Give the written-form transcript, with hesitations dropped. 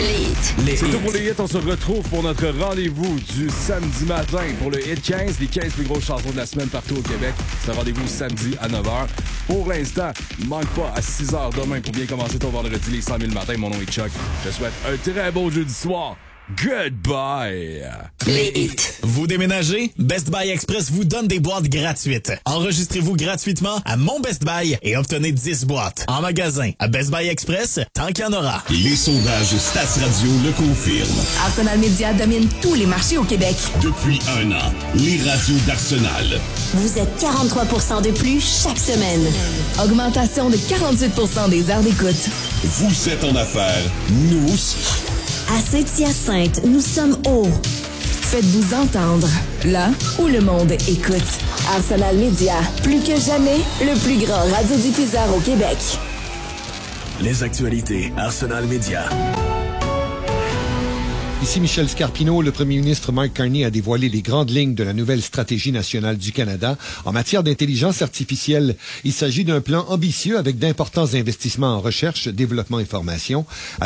C'est tout pour les hits. On se retrouve pour notre rendez-vous du samedi matin pour le Hit 15, les 15 plus grosses chansons de la semaine partout au Québec. C'est un rendez-vous samedi à 9h. Pour l'instant, manque pas à 6h demain pour bien commencer ton vendredi les 100 000 matin. Mon nom est Chuck. Je te souhaite un très beau jeudi soir. Goodbye! Les hits. Vous déménagez? Best Buy Express vous donne des boîtes gratuites. Enregistrez-vous gratuitement à Mon Best Buy et obtenez 10 boîtes. En magasin, à Best Buy Express, tant qu'il y en aura. Les sondages Stats Radio le confirment. Arsenal Media domine tous les marchés au Québec. Depuis un an, les radios d'Arsenal. Vous êtes 43% de plus chaque semaine. Augmentation de 48% des heures d'écoute. Vous êtes en affaires, nous aussi. À Saint-Hyacinthe, nous sommes hauts. Faites-vous entendre, là où le monde écoute. Arsenal Media, plus que jamais, le plus grand radiodiffuseur au Québec. Les actualités Arsenal Media. Ici Michel Scarpino. Le premier ministre Mark Carney a dévoilé les grandes lignes de la nouvelle stratégie nationale du Canada en matière d'intelligence artificielle. Il s'agit d'un plan ambitieux avec d'importants investissements en recherche, développement et formation.